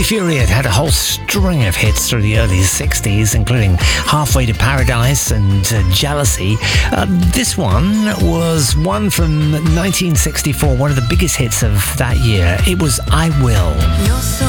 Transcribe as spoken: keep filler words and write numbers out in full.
Fury had had a whole string of hits through the early sixties, including Halfway to Paradise and uh, Jealousy. Uh, this one was one from nineteen sixty-four, one of the biggest hits of that year. It was I Will. You're so